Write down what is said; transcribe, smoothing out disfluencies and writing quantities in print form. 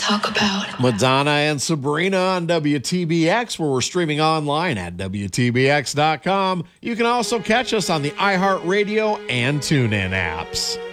talk about. Madonna and Sabrina on WTBX, where we're streaming online at WTBX.com. You can also catch us on the iHeartRadio and TuneIn apps.